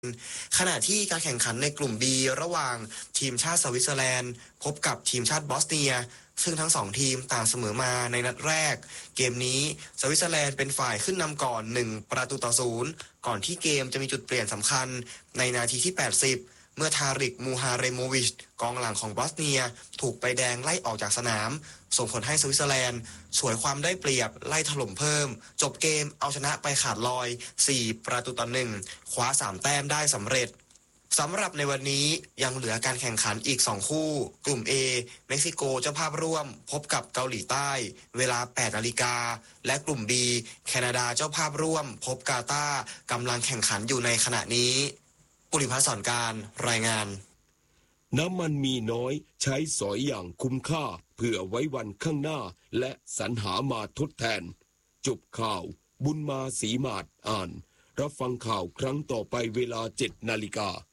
ขณะที่การแข่งขันในกลุ่ม B ระหว่างทีมชาติสวิตเซอร์แลนด์พบกับทีมชาติบอสเนียซึ่งทั้งสองทีมต่างเสมอมาในนัดแรกเกมนี้สวิตเซอร์แลนด์เป็นฝ่ายขึ้นนำก่อน1-0ก่อนที่เกมจะมีจุดเปลี่ยนสำคัญในนาทีที่80เมื่อทาริกมูฮาเรโมวิชกองหลังของบอสเนียถูกใบแดงไล่ออกจากสนามส่งผลให้สวิตเซอร์แลนด์ฉวยความได้เปรียบไล่ถล่มเพิ่มจบเกมเอาชนะไปขาดลอย4-1คว้า3แต้มได้สำเร็จสำหรับในวันนี้ยังเหลือการแข่งขันอีก2คู่กลุ่ม A เม็กซิโกเจ้าภาพร่วมพบกับเกาหลีใต้เวลา 8 นาฬิกาและกลุ่ม B แคนาดาเจ้าภาพร่วมพบกาตาร์กำลังแข่งขันอยู่ในขณะนี้ปุริพัฒน์สอนการรายงานน้ำมันมีน้อยใช้สอยอย่างคุ้มค่าเพื่อไว้วันข้างหน้าและสรรหามาทดแทนจบข่าวบุญมาศรีมาศอ่านรับฟังข่าวครั้งต่อไปเวลา 7 นาฬิกา